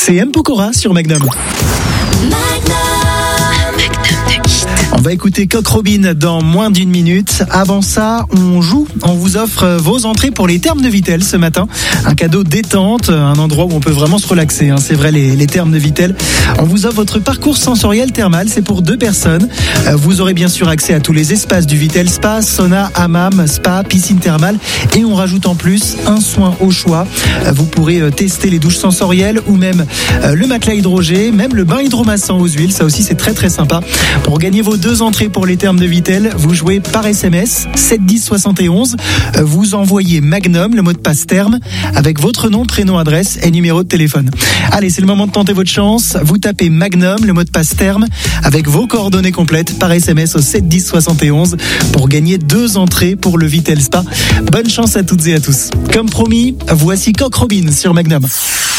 C'est M. Pokora sur Magnum. On va écouter Coq Robin dans moins d'une minute. Avant ça, on vous offre vos entrées pour les Thermes de Vittel ce matin. Un cadeau détente, un endroit où on peut vraiment se relaxer. C'est vrai, les Thermes de Vittel. On vous offre votre parcours sensoriel thermal, c'est pour 2 personnes. Vous aurez bien sûr accès à tous les espaces du Vittel Spa, sauna, hammam, spa, piscine thermale. Et on rajoute en plus un soin au choix. Vous pourrez tester les douches sensorielles ou même le matelas hydrogé, même le bain hydromassant aux huiles. Ça aussi, c'est très très sympa. Pour gagner vos 2 entrées pour les Thermes de Vittel, vous jouez par SMS 710 71. Vous envoyez Magnum, le mot de passe terme, avec votre nom, prénom, adresse et numéro de téléphone. Allez, c'est le moment de tenter votre chance. Vous tapez Magnum, le mot de passe terme, avec vos coordonnées complètes par SMS au 710 71 pour gagner 2 entrées pour le Vittel Spa. Bonne chance à toutes et à tous. Comme promis, voici Coq Robin sur Magnum.